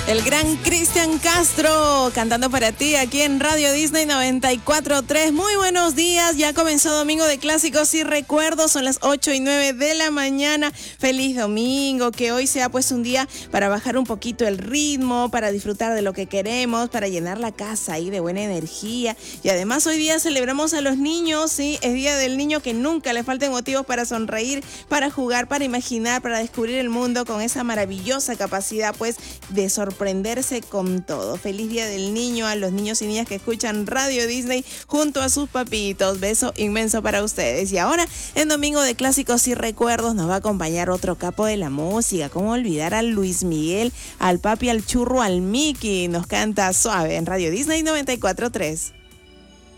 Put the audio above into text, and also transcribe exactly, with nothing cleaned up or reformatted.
El gran Cristian Castro cantando para ti aquí en Radio Disney noventa y cuatro punto tres. Muy buenos días, ya comenzó Domingo de Clásicos y Recuerdos, son las ocho y nueve de la mañana. Feliz domingo, que hoy sea pues un día para bajar un poquito el ritmo, para disfrutar de lo que queremos, para llenar la casa ahí de buena energía. Y además hoy día celebramos a los niños, sí, es Día del Niño, que nunca le falten motivos para sonreír, para jugar, para imaginar, para descubrir el mundo con esa maravillosa capacidad pues de sorprenderse con todo. Feliz Día del Niño a los niños y niñas que escuchan Radio Disney junto a sus papitos. Beso inmenso para ustedes. Y ahora en Domingo de Clásicos y Recuerdos nos va a acompañar otro capo de la música. ¿Cómo olvidar a Luis Miguel, al papi, al churro, al Mickey? Nos canta Suave en Radio Disney noventa y cuatro punto tres.